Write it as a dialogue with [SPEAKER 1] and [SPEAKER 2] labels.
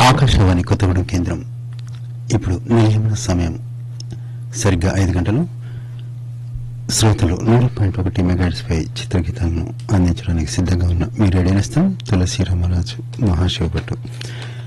[SPEAKER 1] ఆకాశవాణి కొత్తగూడెం కేంద్రం. ఇప్పుడు నిలయమైన సమయం సరిగ్గా 5 గంటలు. శ్రోతలు 100.1 మెగాహెర్ట్జ్ పై చిత్రగీతాలను అందించడానికి సిద్ధంగా ఉన్న మీ రేడియో నేస్తం తులసి రామరాజు మహాశివభట్టు.